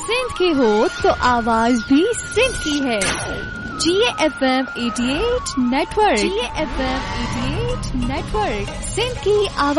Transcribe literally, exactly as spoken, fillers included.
सिंध की हो तो आवाज भी सिंध की है। जी एफ एम अठासी नेटवर्क, जी एफ एम अठासी नेटवर्क, सिंध की आवाज।